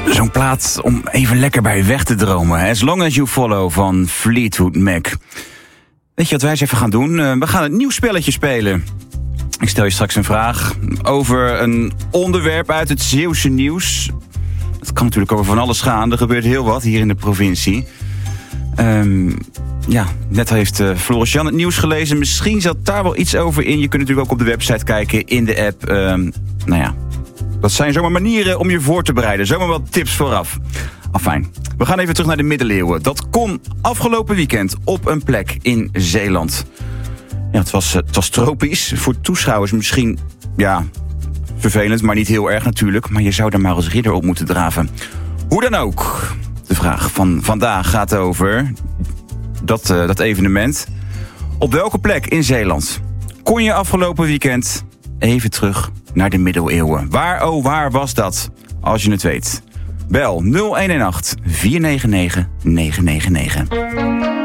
Zo'n plaat om even lekker bij weg te dromen. As Long As You Follow van Fleetwood Mac. Weet je wat wij eens even gaan doen? We gaan een nieuw spelletje spelen. Ik stel je straks een vraag over een onderwerp uit het Zeeuwse nieuws. Het kan natuurlijk over van alles gaan. Er gebeurt heel wat hier in de provincie. Net heeft Floris Jan het nieuws gelezen. Misschien zat daar wel iets over in. Je kunt natuurlijk ook op de website kijken, in de app. Dat zijn zomaar manieren om je voor te bereiden. Zomaar wat tips vooraf. Afijn, we gaan even terug naar de middeleeuwen. Dat kon afgelopen weekend op een plek in Zeeland. Ja, het was tropisch. Voor toeschouwers misschien, vervelend, maar niet heel erg natuurlijk. Maar je zou daar maar als ridder op moeten draven. Hoe dan ook. De vraag van vandaag gaat over dat evenement. Op welke plek in Zeeland kon je afgelopen weekend even terug naar de middeleeuwen? Waar was dat? Als je het weet. Bel 0118 499 999.